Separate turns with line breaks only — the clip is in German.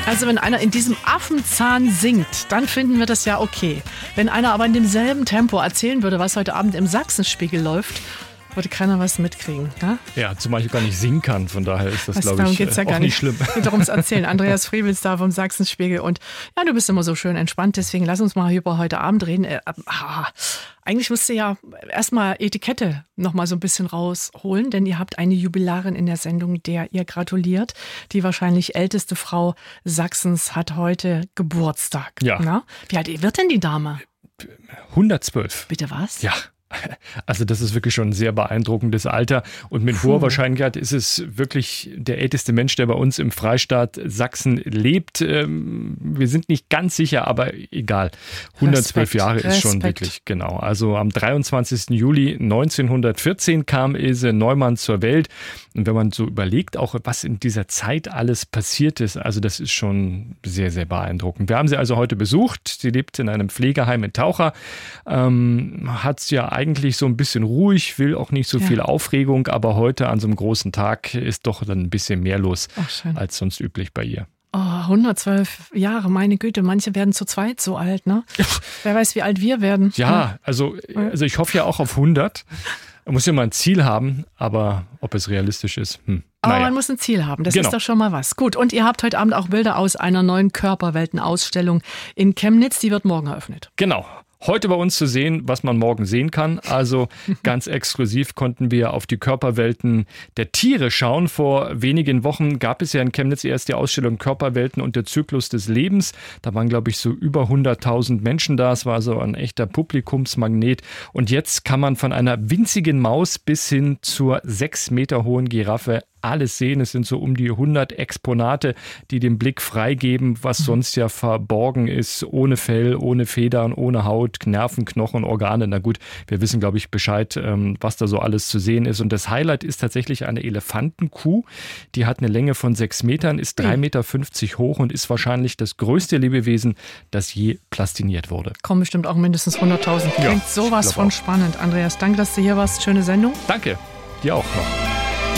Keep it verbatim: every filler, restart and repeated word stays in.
Also wenn einer in diesem Affenzahn singt, dann finden wir das ja okay. Wenn einer aber in demselben Tempo erzählen würde, was heute Abend im Sachsenspiegel läuft, würde keiner was mitkriegen. Ne?
Ja, zumal ich gar nicht singen kann, von daher ist das,
also,
glaube ich,
geht's ja
auch
gar
nicht schlimm.
Es geht darum zu erzählen. Andreas Friebels da vom Sachsenspiegel und ja, du bist immer so schön entspannt, deswegen lass uns mal über heute Abend reden. Äh, ah, eigentlich müsst ihr ja erstmal Etikette noch mal so ein bisschen rausholen, denn ihr habt eine Jubilarin in der Sendung, der ihr gratuliert. Die wahrscheinlich älteste Frau Sachsens hat heute Geburtstag.
Ja.
Na? Wie alt wird denn die Dame?
hundertzwölf.
Bitte was?
Ja. Also das ist wirklich schon ein sehr beeindruckendes Alter und mit hoher Wahrscheinlichkeit ist es wirklich der älteste Mensch, der bei uns im Freistaat Sachsen lebt. Wir sind nicht ganz sicher, aber egal. hundertzwölf Jahre ist
Respekt.
schon wirklich, genau. Also am dreiundzwanzigsten Juli neunzehnhundertvierzehn kam Ilse Neumann zur Welt. Und wenn man so überlegt, auch was in dieser Zeit alles passiert ist, also das ist schon sehr, sehr beeindruckend. Wir haben sie also heute besucht. Sie lebt in einem Pflegeheim in Taucher, ähm, hat es ja eigentlich so ein bisschen ruhig, will auch nicht so
Ja.
viel Aufregung, aber heute an so einem großen Tag ist doch dann ein bisschen mehr los
Ach,
als sonst üblich bei ihr.
Oh, hundertzwölf Jahre, meine Güte, manche werden zu zweit so alt, ne? Wer weiß, wie alt wir werden.
Ja, also, also ich hoffe ja auch auf hundert. Man muss ja mal ein Ziel haben, aber ob es realistisch ist, hm.
Aber
Naja.
man muss ein Ziel haben, das
Genau.
ist doch schon mal was. Gut, und ihr habt heute Abend auch Bilder aus einer neuen Körperweltenausstellung in Chemnitz, die wird morgen eröffnet.
Genau. Heute bei uns zu sehen, was man morgen sehen kann. Also ganz exklusiv konnten wir auf die Körperwelten der Tiere schauen. Vor wenigen Wochen gab es ja in Chemnitz erst die Ausstellung Körperwelten und der Zyklus des Lebens. Da waren, glaube ich, so über hunderttausend Menschen da. Es war so ein echter Publikumsmagnet. Und jetzt kann man von einer winzigen Maus bis hin zur sechs Meter hohen Giraffe alles sehen. Es sind so um die hundert Exponate, die den Blick freigeben, was sonst ja verborgen ist, ohne Fell, ohne Federn, ohne Haut, Nerven, Knochen, Organe. Na gut, wir wissen, glaube ich, Bescheid, was da so alles zu sehen ist. Und das Highlight ist tatsächlich eine Elefantenkuh. Die hat eine Länge von sechs Metern, ist drei Meter fünfzig hoch und ist wahrscheinlich das größte Lebewesen, das je plastiniert wurde.
Kommen bestimmt auch mindestens hunderttausend. Klingt
Ja,
sowas
ich glaub
von
auch.
spannend. Andreas, danke, dass du hier warst. Schöne Sendung.
Danke, dir auch noch.